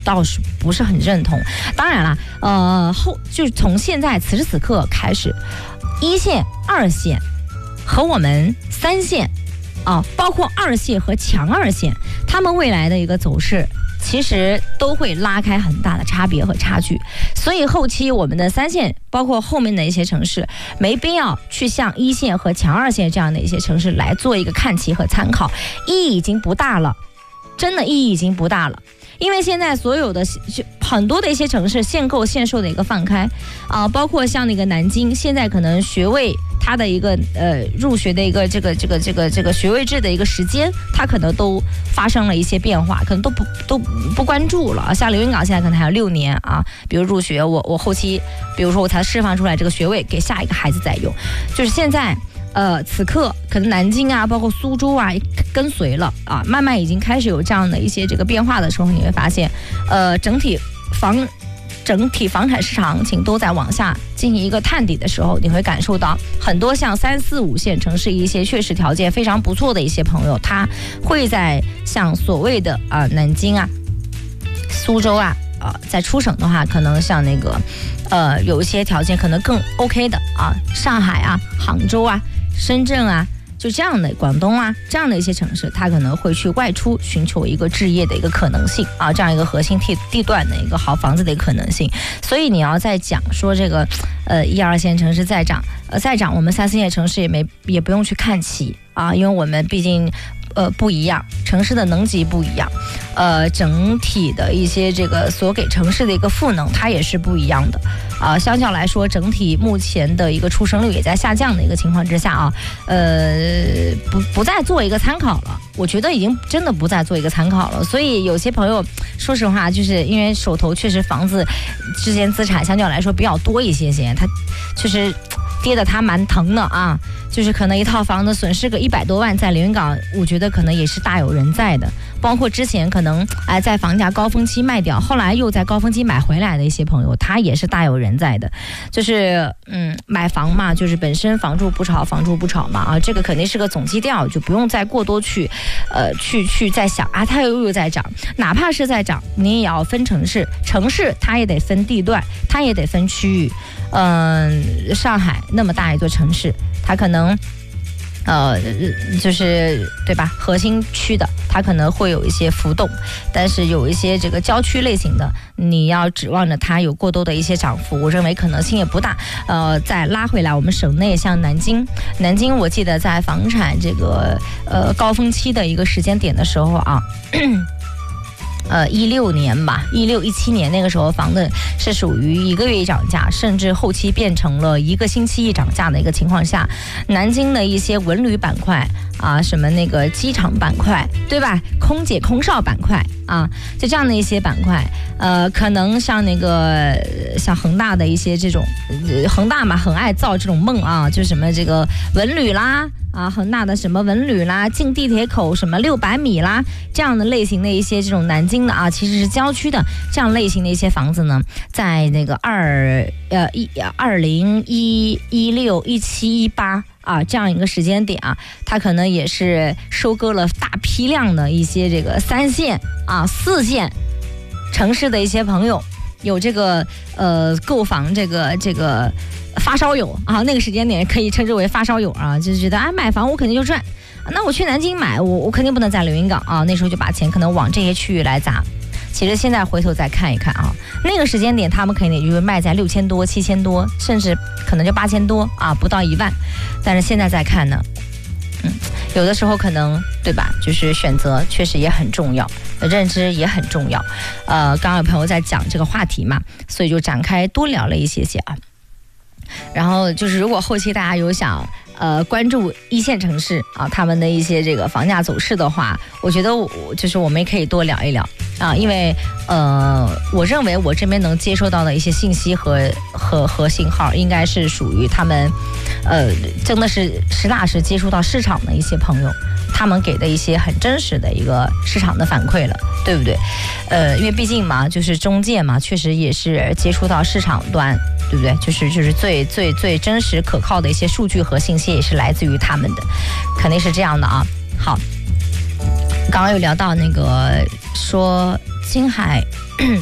倒是不是很认同。当然了，就是从现在此时此刻开始，1线、2线和我们3线啊，包括2线和强2线，他们未来的一个走势其实都会拉开很大的差别和差距。所以后期我们的3线，包括后面的一些城市，没必要去向1线和强2线这样的一些城市来做一个看齐和参考，意义已经不大了，真的意义已经不大了。因为现在所有的很多的一些城市限购限售的一个放开啊，包括像那个南京，现在可能学位它的一个入学的一个这个学位制的一个时间，它可能都发生了一些变化，可能都不关注了。像连云港现在可能还有6年啊，比如入学我后期，比如说我才释放出来这个学位给下一个孩子再用，就是现在。此刻可能南京啊，包括苏州啊，跟随了啊，慢慢已经开始有这样的一些这个变化的时候，你会发现，整体房产市场行情都在往下进行一个探底的时候，你会感受到很多像3、4、5线城市一些确实条件非常不错的一些朋友，他会在像所谓的南京啊、苏州啊。在出省的话，可能像那个有一些条件可能更 OK 的啊，上海啊、杭州啊、深圳啊，就这样的广东啊这样的一些城市，它可能会去外出寻求一个置业的一个可能性啊，这样一个核心地段的一个好房子的一个可能性。所以你要再讲说这个1、2线城市再涨，我们3、4线城市也不用去看齐啊，因为我们毕竟。不一样，城市的能级不一样，整体的一些这个所给城市的一个赋能，它也是不一样的，相较来说，整体目前的一个出生率也在下降的一个情况之下啊，不再做一个参考了，我觉得已经真的不再做一个参考了。所以有些朋友，说实话，就是因为手头确实房子之前资产相较来说比较多一些，他确实。跌得他蛮疼的啊，就是可能一套房子损失个100多万，在连云港，我觉得可能也是大有人在的。包括之前可能在房价高峰期卖掉，后来又在高峰期买回来的一些朋友，他也是大有人在的。就是买房嘛，就是本身房住不炒嘛啊，这个肯定是个总基调，就不用再过多去再想啊，它又在涨，哪怕是在涨，你也要分城市它也得分地段，它也得分区域。上海那么大一座城市，它可能就是对吧？核心区的它可能会有一些浮动，但是有一些这个郊区类型的，你要指望着它有过多的一些涨幅，我认为可能性也不大。再拉回来，我们省内像南京，我记得在房产这个高峰期的一个时间点的时候啊。16年吧，16、17年那个时候，房子是属于1个月一涨价，甚至后期变成了1个星期一涨价的一个情况下，南京的一些文旅板块啊，什么那个机场板块，对吧？空姐、空少板块啊，就这样的一些板块，可能像那个像恒大的一些这种，恒大嘛，很爱造这种梦啊，就什么这个文旅啦。啊，恒大的什么文旅啦，进地铁口什么600米啦，这样的类型的一些这种南京的啊，其实是郊区的这样类型的一些房子呢，在那个2016、17、18啊这样一个时间点啊，它可能也是收割了大批量的一些这个3线啊、4线城市的一些朋友，有这个购房这个。发烧友啊，那个时间点可以称之为发烧友啊，就是觉得买房我肯定就赚，那我去南京买，我肯定不能在连云港啊，那时候就把钱可能往这些区域来砸。其实现在回头再看一看啊，那个时间点他们肯定就是卖在6000多、7000多，甚至可能就8000多啊，不到1万。但是现在再看呢，有的时候可能对吧，就是选择确实也很重要，认知也很重要。刚刚有朋友在讲这个话题嘛，所以就展开多聊了一些啊。然后就是如果后期大家有想关注1线城市啊他们的一些这个房价走势的话，我觉得就是我们也可以多聊一聊啊，因为我认为我这边能接收到的一些信息和信号，应该是属于他们真的是实打实接触到市场的一些朋友，他们给的一些很真实的一个市场的反馈了，对不对？因为毕竟嘛，就是中介嘛，确实也是接触到市场端，对不对？就是最真实可靠的一些数据和信息也是来自于他们的，肯定是这样的啊。好，刚刚有聊到那个说青海